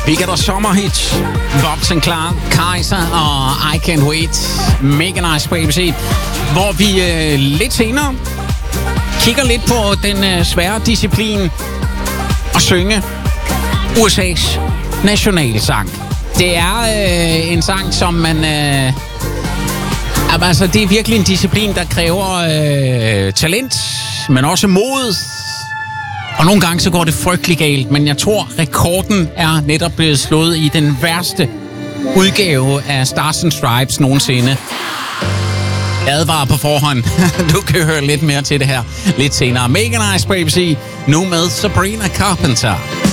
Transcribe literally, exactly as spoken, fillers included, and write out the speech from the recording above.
Weekend og sommerhit. Bob Sinclair, Kaiser og I Can't Wait. Mega nice på A B C. Hvor vi øh, lidt senere kigger lidt på den øh, svære disciplin at synge U S A's nationalsang. Det er øh, en sang, som man... Øh, altså, det er virkelig en disciplin, der kræver øh, talent, men også mod. Og nogle gange så går det frygtelig galt, men jeg tror, rekorden er netop blevet slået i den værste udgave af Stars and Stripes nogensinde. Jeg advarer på forhånd. Du kan høre lidt mere til det her lidt senere. Mega nice på A B C. Nu med Sabrina Carpenter.